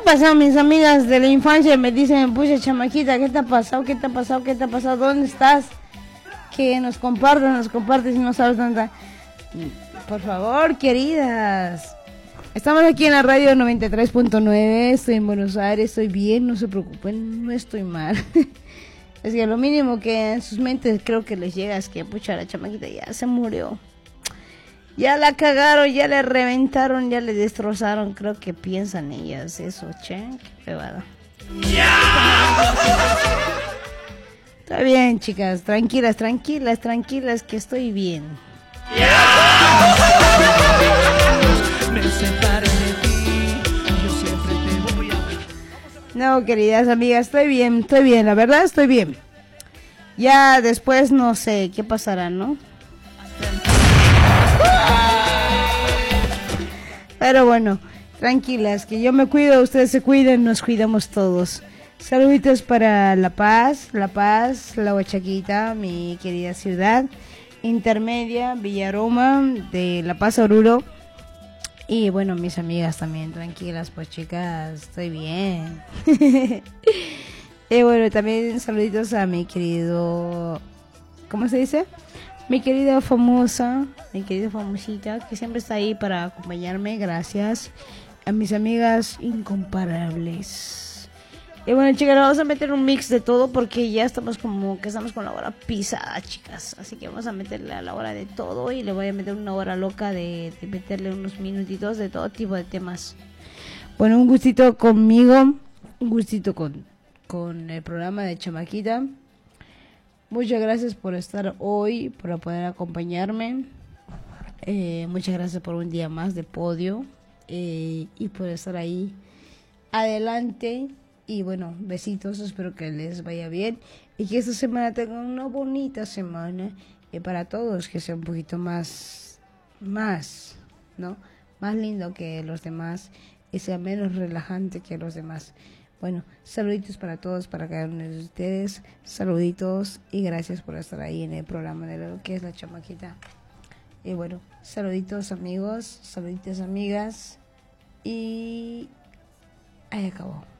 pasado? Mis amigas de la infancia me dicen, pucha chamaquita, ¿qué te ha pasado? ¿Qué te ha pasado? ¿Qué te ha pasado? ¿Dónde estás? Que nos compartes y no sabes dónde está. Por favor, queridas. Estamos aquí en la radio 93.9, estoy en Buenos Aires, estoy bien, no se preocupen, no estoy mal. Es que lo mínimo que en sus mentes creo que les llega es que, pucha, la chamaquita ya se murió. Ya la cagaron, ya le reventaron, ya le destrozaron, creo que piensan ellas eso, che, qué pebada. Está bien, chicas, tranquilas, que estoy bien. No, queridas amigas, estoy bien, la verdad estoy bien. Ya después no sé qué pasará, ¿no? Pero bueno, tranquilas, que yo me cuido, ustedes se cuiden, nos cuidamos todos. Saluditos para La Paz, La Huachaquita, mi querida ciudad intermedia, Villaroma, de La Paz, Oruro. Y bueno, mis amigas también, tranquilas, pues chicas, estoy bien. Y bueno, también saluditos a mi querido, ¿cómo se dice? Mi querida famosita, que siempre está ahí para acompañarme, gracias. A mis amigas incomparables. Y bueno, chicas, vamos a meter un mix de todo porque ya estamos como que estamos con la hora pisada, chicas. Así que vamos a meterle a la hora de todo y le voy a meter una hora loca de meterle unos minutitos de todo tipo de temas. Bueno, un gustito conmigo, un gustito con el programa de Chamaquita. Muchas gracias por estar hoy, por poder acompañarme. Muchas gracias por un día más de podio y por estar ahí adelante. Y bueno, besitos, espero que les vaya bien y que esta semana tengan una bonita semana. Y para todos, que sea un poquito más, ¿no? Más lindo que los demás y sea menos relajante que los demás. Bueno, saluditos para todos, para cada uno de ustedes. Saluditos y gracias por estar ahí en el programa de lo que es la Chamaquita. Y bueno, saluditos amigos, saluditos amigas. Y ahí acabó.